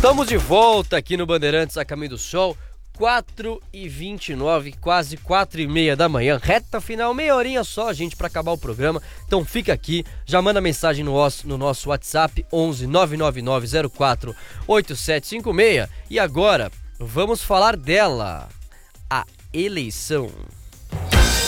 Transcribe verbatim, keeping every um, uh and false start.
Estamos de volta aqui no Bandeirantes a Caminho do Sol, quatro e vinte e nove, quase quatro e meia da manhã, reta final, meia horinha só, gente, para acabar o programa. Então fica aqui, já manda mensagem no nosso, no nosso WhatsApp, onze nove nove nove zero quatro oito sete cinco seis. E agora, vamos falar dela, a eleição.